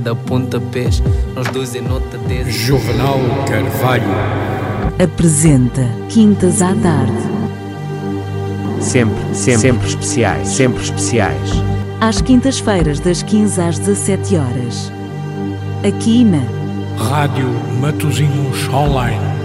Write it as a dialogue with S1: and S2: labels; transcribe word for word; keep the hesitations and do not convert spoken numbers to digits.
S1: Da pontapés, nós dois em nota dez.
S2: Juvenal Carvalho
S3: apresenta Quintas à Tarde.
S4: Sempre, sempre, sempre especiais, sempre especiais.
S3: Às quintas-feiras, das quinze às dezassete horas. Aqui na
S2: Rádio Matosinhos Online.